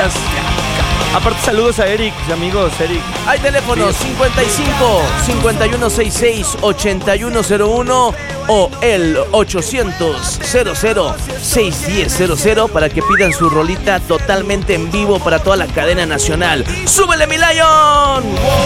gracias. Aparte, saludos a Eric, amigos, Eric. Hay teléfonos 55 5166 8101 o el 800 00 6100 para que pidan su rolita totalmente en vivo para toda la cadena nacional. ¡Súbele, mi Lion!